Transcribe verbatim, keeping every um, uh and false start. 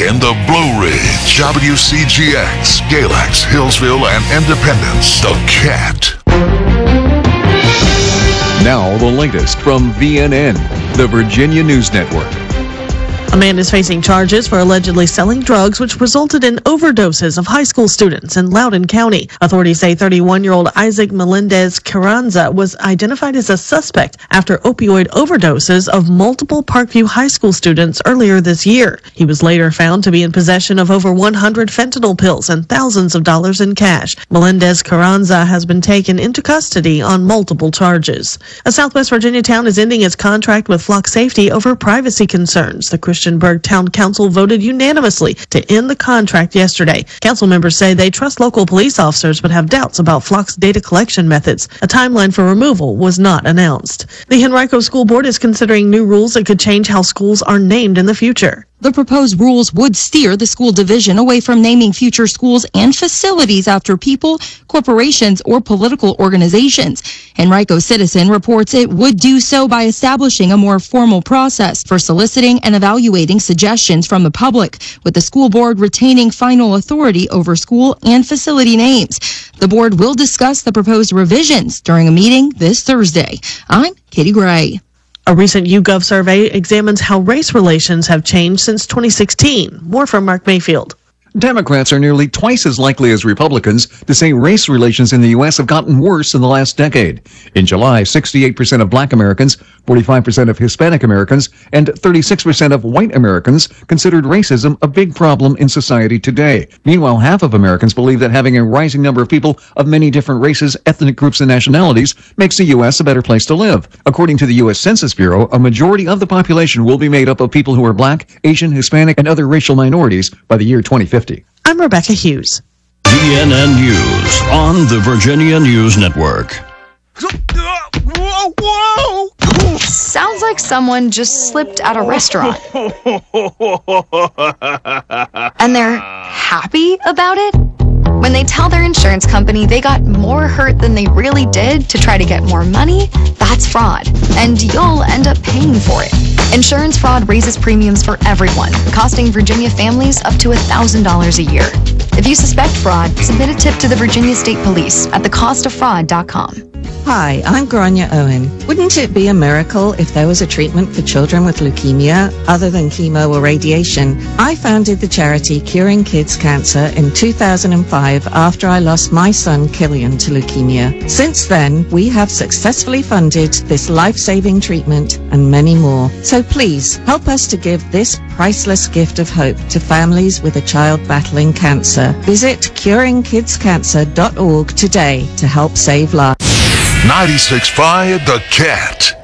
in the Blue Ridge, W C G X, Galax, Hillsville, and Independence. The Cat. Now the latest from V N N, the Virginia News Network. A man is facing charges for allegedly selling drugs which resulted in overdoses of high school students in Loudoun County. Authorities say thirty-one-year-old Isaac Melendez Carranza was identified as a suspect after opioid overdoses of multiple Parkview High School students earlier this year. He was later found to be in possession of over one hundred fentanyl pills and thousands of dollars in cash. Melendez Carranza has been taken into custody on multiple charges. A Southwest Virginia town is ending its contract with Flock Safety over privacy concerns. The Christiansburg Town Council voted unanimously to end the contract yesterday. Council members say they trust local police officers but have doubts about Flock's data collection methods. A timeline for removal was not announced. The Henrico School Board is considering new rules that could change how schools are named in the future. The proposed rules would steer the school division away from naming future schools and facilities after people, corporations, or political organizations. Henrico Citizen reports it would do so by establishing a more formal process for soliciting and evaluating suggestions from the public, with the school board retaining final authority over school and facility names. The board will discuss the proposed revisions during a meeting this Thursday. I'm Katie Gray. A recent YouGov survey examines how race relations have changed since twenty sixteen. More from Mark Mayfield. Democrats are nearly twice as likely as Republicans to say race relations in the U S have gotten worse in the last decade. In July, sixty-eight percent of Black Americans, forty-five percent of Hispanic Americans, and thirty-six percent of white Americans considered racism a big problem in society today. Meanwhile, half of Americans believe that having a rising number of people of many different races, ethnic groups, and nationalities makes the U S a better place to live. According to the U S Census Bureau, a majority of the population will be made up of people who are Black, Asian, Hispanic, and other racial minorities by the year twenty fifty. I'm Rebecca Hughes. V N N News on the Virginia News Network. Sounds like someone just slipped at a restaurant. And they're happy about it? When they tell their insurance company they got more hurt than they really did to try to get more money, that's fraud, and you'll end up paying for it. Insurance fraud raises premiums for everyone, costing Virginia families up to one thousand dollars a year. If you suspect fraud, submit a tip to the Virginia State Police at the cost of fraud dot com. Hi, I'm Grania Owen. Wouldn't it be a miracle if there was a treatment for children with leukemia other than chemo or radiation? I founded the charity Curing Kids Cancer in two thousand five after I lost my son Killian to leukemia. Since then, we have successfully funded this life-saving treatment and many more. So please, help us to give this priceless gift of hope to families with a child battling cancer. Visit curing kids cancer dot org today to help save lives. ninety-six point five The Cat.